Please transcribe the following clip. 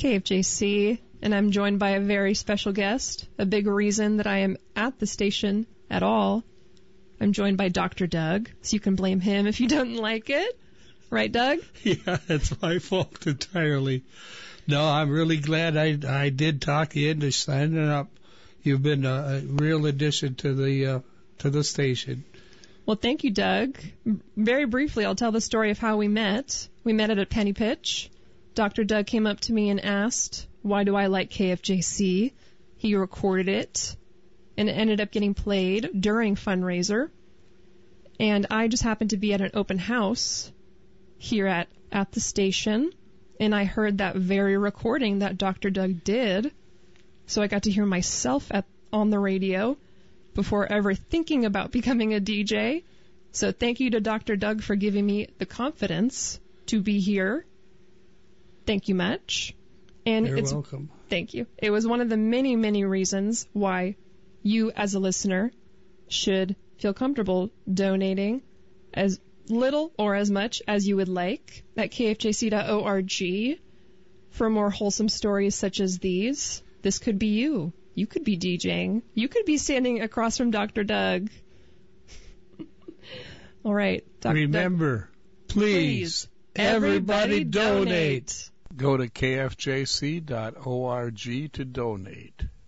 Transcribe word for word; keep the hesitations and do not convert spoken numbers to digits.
K F J C, and I'm joined by a very special guest, a big reason that I am at the station at all. I'm joined by Doctor Doug, so you can blame him if you don't like it. Right, Doug? Yeah, it's my fault entirely. No, I'm really glad I I did talk you into signing up. You've been a, a real addition to the uh, to the station. Well, thank you, Doug. Very briefly, I'll tell the story of how we met. We met at a penny pitch. Doctor Doug came up to me and asked, why do I like K F J C? He recorded it, and it ended up getting played during fundraiser. And I just happened to be at an open house here at, at the station, and I heard that very recording that Doctor Doug did. So I got to hear myself at, on the radio before ever thinking about becoming a D J. So thank you to Doctor Doug for giving me the confidence to be here. Thank you much. And You're it's, welcome. Thank you. It was one of the many, many reasons why you as a listener should feel comfortable donating as little or as much as you would like at k f j c dot org for more wholesome stories such as these. This could be you. You could be DJing. You could be standing across from Doctor Doug. All right. Doctor Remember, Doug, please, please, everybody, everybody donate. donate. Go to k f j c dot org to donate.